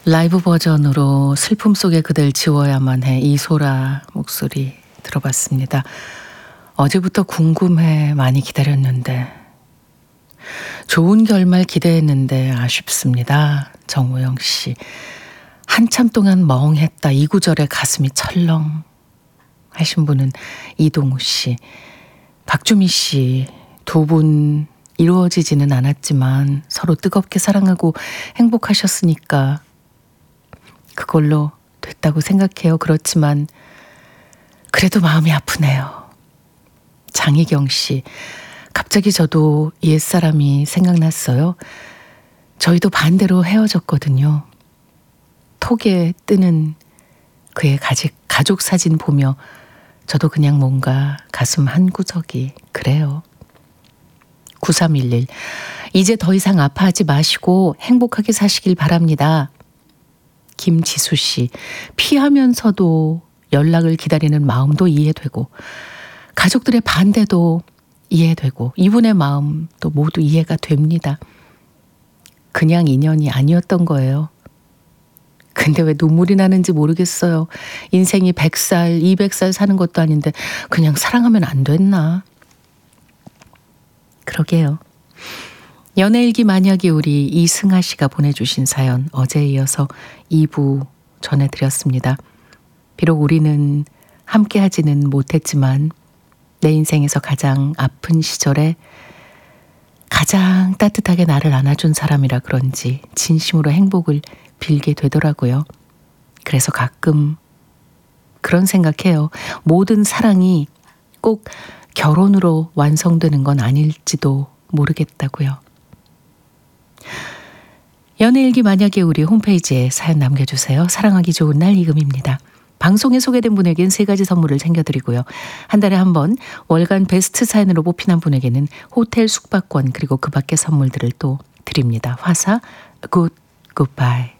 라이브 버전으로 슬픔 속에 그댈 지워야만 해 이소라 목소리 들어봤습니다. 어제부터 궁금해 많이 기다렸는데 좋은 결말 기대했는데 아쉽습니다. 정우영 씨. 한참 동안 멍했다. 이 구절에 가슴이 철렁 하신 분은 이동우 씨. 박주미 씨. 두 분 이루어지지는 않았지만 서로 뜨겁게 사랑하고 행복하셨으니까 그걸로 됐다고 생각해요. 그렇지만 그래도 마음이 아프네요. 장희경 씨. 갑자기 저도 옛사람이 생각났어요. 저희도 반대로 헤어졌거든요. 톡에 뜨는 그의 가족 사진 보며 저도 그냥 뭔가 가슴 한구석이 그래요. 9311. 이제 더 이상 아파하지 마시고 행복하게 사시길 바랍니다. 김지수 씨. 피하면서도 연락을 기다리는 마음도 이해되고 가족들의 반대도 이해되고 이분의 마음도 모두 이해가 됩니다. 그냥 인연이 아니었던 거예요. 근데 왜 눈물이 나는지 모르겠어요. 인생이 100살, 200살 사는 것도 아닌데 그냥 사랑하면 안 됐나? 그러게요. 연애일기 만약에 우리 이승아 씨가 보내주신 사연 어제에 이어서 2부 전해드렸습니다. 비록 우리는 함께하지는 못했지만 내 인생에서 가장 아픈 시절에 가장 따뜻하게 나를 안아준 사람이라 그런지 진심으로 행복을 빌게 되더라고요. 그래서 가끔 그런 생각해요. 모든 사랑이 꼭 결혼으로 완성되는 건 아닐지도 모르겠다고요. 연애일기 만약에 우리 홈페이지에 사연 남겨주세요. 사랑하기 좋은 날 이금입니다. 방송에 소개된 분에겐 3가지 선물을 챙겨드리고요. 한 달에 한 번 월간 베스트 사연으로 뽑힌 한 분에게는 호텔 숙박권 그리고 그 밖의 선물들을 또 드립니다. 화사 굿바이.